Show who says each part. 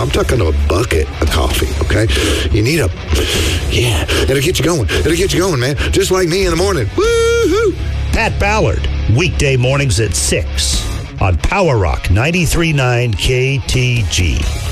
Speaker 1: I'm talking a bucket of coffee, okay? You need it'll get you going. It'll get you going, man. Just like me in the morning. Woo-hoo!
Speaker 2: Pat Ballard, weekday mornings at 6 on Power Rock 93.9 KTG.